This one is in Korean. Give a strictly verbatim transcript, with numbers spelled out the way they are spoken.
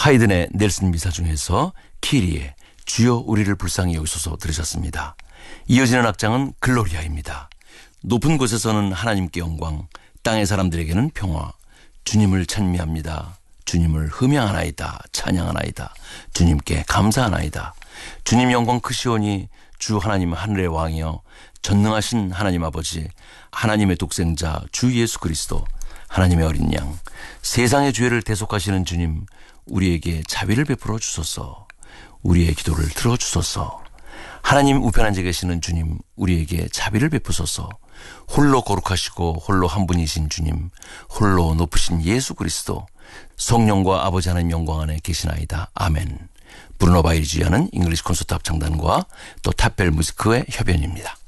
하이든의 넬슨 미사 중에서 키리의 주여 우리를 불쌍히 여기소서 들으셨습니다. 이어지는 악장은 글로리아입니다. 높은 곳에서는 하나님께 영광, 땅의 사람들에게는 평화. 주님을 찬미합니다. 주님을 흠양하나이다. 찬양하나이다. 주님께 감사하나이다. 주님 영광 크시오니 주 하나님 하늘의 왕이여 전능하신 하나님 아버지, 하나님의 독생자 주 예수 그리스도, 하나님의 어린 양, 세상의 죄를 대속하시는 주님, 우리에게 자비를 베풀어 주소서. 우리의 기도를 들어주소서. 하나님 우편한 데 계시는 주님, 우리에게 자비를 베푸소서. 홀로 거룩하시고 홀로 한 분이신 주님, 홀로 높으신 예수 그리스도, 성령과 아버지 하나님 영광 안에 계시나이다. 아멘. 브루노 바이리지아는 잉글리시 콘서트 합창단과 또 탑벨 뮤지크의 협연입니다.